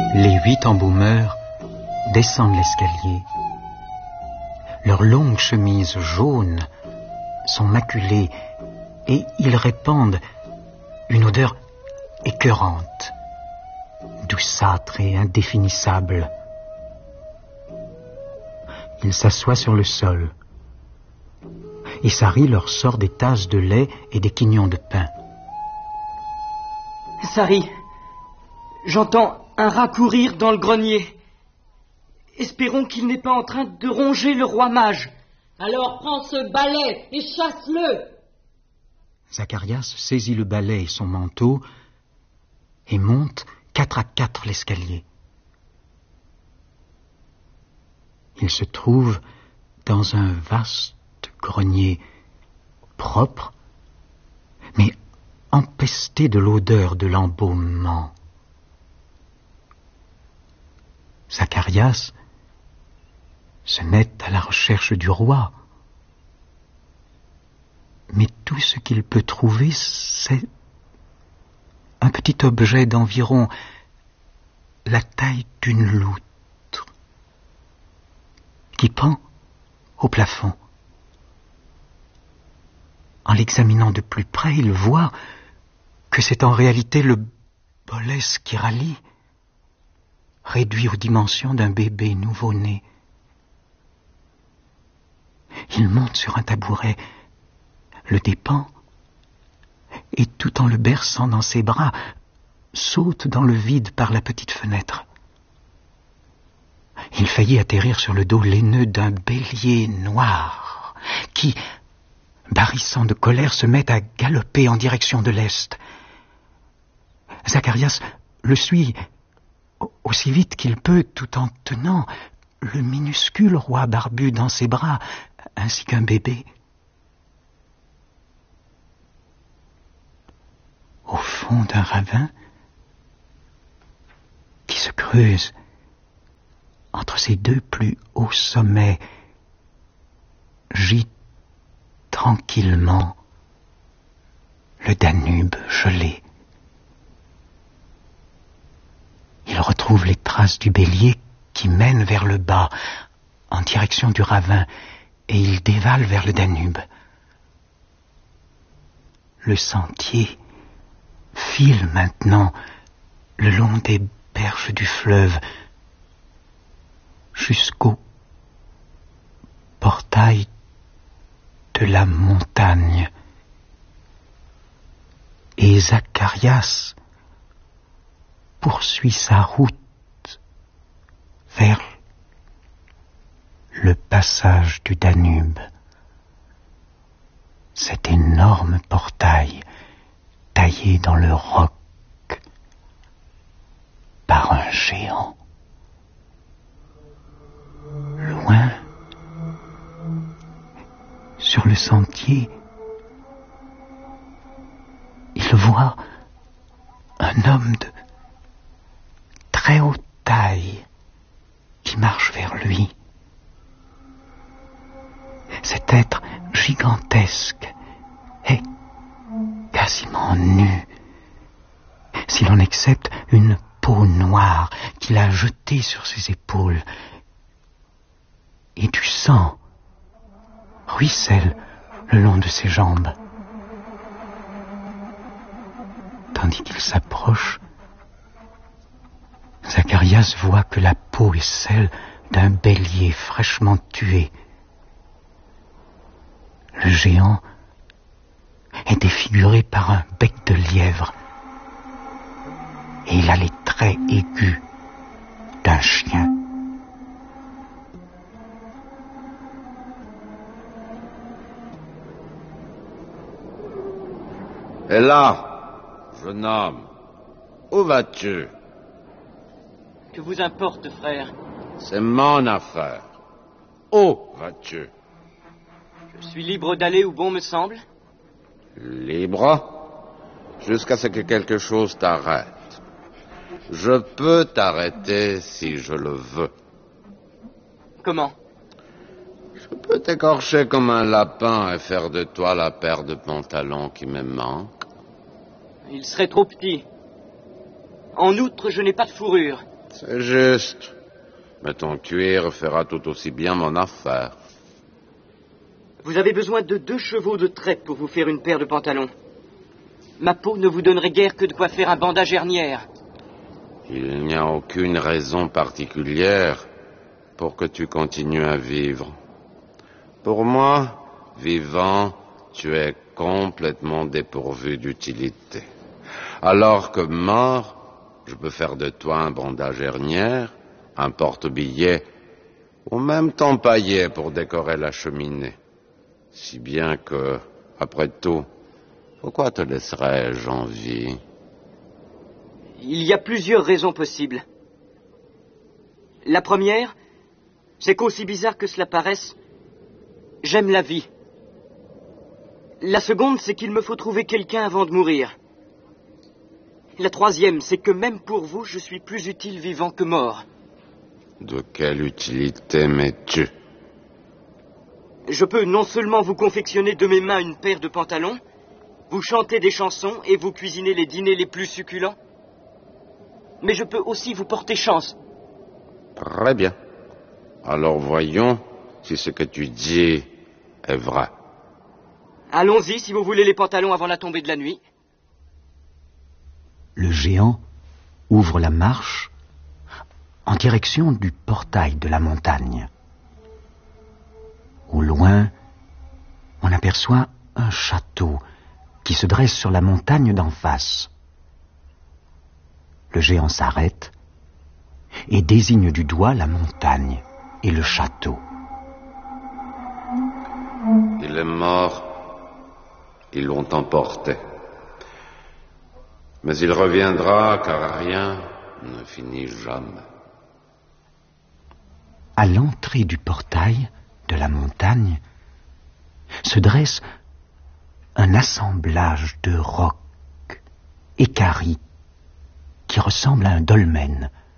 Les 8 embaumeurs descendent l'escalier. Leurs longues chemises jaunes sont maculées et ils répandent une odeur écœurante, douceâtre et indéfinissable. Ils s'assoient sur le sol et Sari leur sort des tasses de lait et des quignons de pain. Sari, j'entends un rat courir dans le grenier. Espérons qu'il n'est pas en train de ronger le roi mage. Alors prends ce balai et chasse-le. Zacharias saisit le balai et son manteau et monte 4 à 4 l'escalier. Il se trouve dans un vaste grenier propre, mais empesté de l'odeur de l'embaumement. Zacharias se met à la recherche du roi. Mais tout ce qu'il peut trouver, c'est un petit objet d'environ la taille d'une loutre qui pend au plafond. En l'examinant de plus près, il voit que c'est en réalité le bolès Kirali, réduit aux dimensions d'un bébé nouveau-né. Il monte sur un tabouret, le dépend, et tout en le berçant dans ses bras, saute dans le vide par la petite fenêtre. Il faillit atterrir sur le dos laineux d'un bélier noir, qui, barrissant de colère, se met à galoper en direction de l'est. Zacharias le suit aussi vite qu'il peut, tout en tenant le minuscule roi barbu dans ses bras, ainsi qu'un bébé. Au fond d'un ravin qui se creuse entre ces 2 plus hauts sommets, gît tranquillement le Danube gelé. Il retrouve les traces du bélier qui mènent vers le bas, en direction du ravin, et il dévale vers le Danube. Le sentier file maintenant le long des berges du fleuve jusqu'au portail de la montagne. Et Zacharias poursuit sa route vers le passage du Danube. Cet énorme portail taillé dans le roc par un géant. Loin, sur le sentier, il voit un homme de très haute taille qui marche vers lui. Cet être gigantesque est quasiment nu, si l'on accepte une peau noire qu'il a jetée sur ses épaules, et du sang ruisselle le long de ses jambes. Tandis qu'il s'approche, Zacharias voit que la peau est celle d'un bélier fraîchement tué. Le géant est défiguré par un bec de lièvre et il a les traits aigus d'un chien. Et là, jeune homme, où vas-tu? Que vous importe, frère? C'est mon affaire. Où vas-tu? Je suis libre d'aller où bon me semble. Libre? Jusqu'à ce que quelque chose t'arrête. Je peux t'arrêter si je le veux. Comment? Je peux t'écorcher comme un lapin et faire de toi la paire de pantalons qui me manque. Il serait trop petit. En outre, je n'ai pas de fourrure. C'est juste. Mais ton cuir fera tout aussi bien mon affaire. Vous avez besoin de 2 chevaux de trait pour vous faire une paire de pantalons. Ma peau ne vous donnerait guère que de quoi faire un bandage hernière. Il n'y a aucune raison particulière pour que tu continues à vivre. Pour moi, vivant, tu es complètement dépourvu d'utilité. Alors que mort, je peux faire de toi un bandage hernière, un porte-billet, ou même t'empailler pour décorer la cheminée. Si bien que, après tout, pourquoi te laisserais-je en vie? Il y a plusieurs raisons possibles. La première, c'est qu'aussi bizarre que cela paraisse, j'aime la vie. La seconde, c'est qu'il me faut trouver quelqu'un avant de mourir. La troisième, c'est que même pour vous, je suis plus utile vivant que mort. De quelle utilité m'es-tu? Je peux non seulement vous confectionner de mes mains une paire de pantalons, vous chanter des chansons et vous cuisiner les dîners les plus succulents, mais je peux aussi vous porter chance. Très bien. Alors voyons si ce que tu dis est vrai. Allons-y si vous voulez les pantalons avant la tombée de la nuit. Le géant ouvre la marche en direction du portail de la montagne. Au loin, on aperçoit un château qui se dresse sur la montagne d'en face. Le géant s'arrête et désigne du doigt la montagne et le château. Il est mort. Ils l'ont emporté. Mais il reviendra, car rien ne finit jamais. À l'entrée du portail de la montagne se dresse un assemblage de rocs équarris qui ressemble à un dolmen